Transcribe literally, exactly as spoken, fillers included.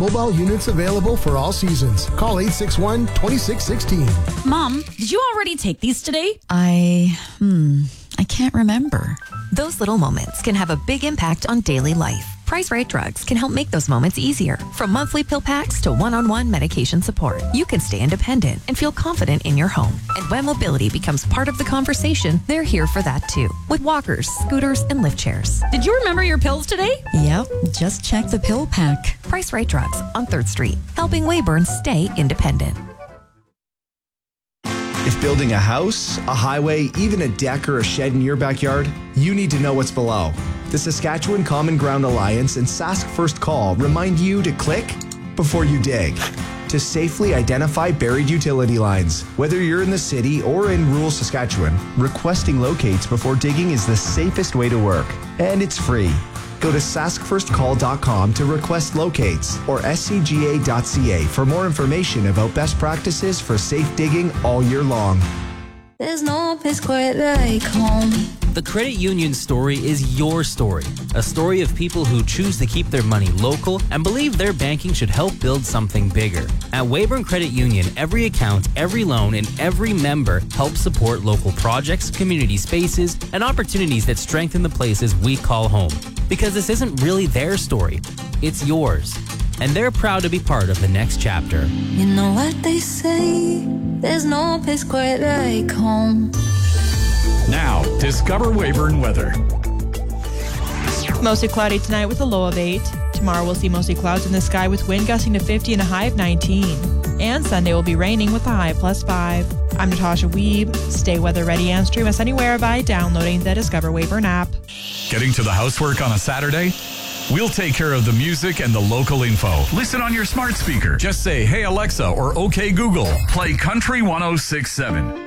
Mobile units available for all seasons. Call eight six one, two six one six. Mom, did you already take these today? I, hmm, I can't remember. Those little moments can have a big impact on daily life. Price Right Drugs can help make those moments easier. From monthly pill packs to one-on-one medication support, you can stay independent and feel confident in your home. And when mobility becomes part of the conversation, they're here for that too. With walkers, scooters, and lift chairs. Did you remember your pills today? Yep, just check the pill pack. Price Right Drugs on third Street, helping Weyburn stay independent. If building a house, a highway, even a deck or a shed in your backyard, you need to know what's below. The Saskatchewan Common Ground Alliance and Sask First Call remind you to click before you dig, to safely identify buried utility lines. Whether you're in the city or in rural Saskatchewan, requesting locates before digging is the safest way to work, and it's free. Go to sask first call dot com to request locates or s c g a dot c a for more information about best practices for safe digging all year long. There's no place quite like home. The credit union story is your story. A story of people who choose to keep their money local and believe their banking should help build something bigger. At Weyburn Credit Union, every account, every loan, and every member helps support local projects, community spaces, and opportunities that strengthen the places we call home. Because this isn't really their story, it's yours. And they're proud to be part of the next chapter. You know what they say, there's no place quite like home. Now, discover Weyburn weather. Mostly cloudy tonight with a low of eight. Tomorrow we'll see mostly clouds in the sky with wind gusting to fifty and a high of nineteen. And Sunday will be raining with a high of plus five. I'm Natasha Weeb. Stay weather ready and stream us anywhere by downloading the Discover Weyburn app. Getting to the housework on a Saturday? We'll take care of the music and the local info. Listen on your smart speaker. Just say, "Hey Alexa," or "Okay Google, play Country one oh six point seven."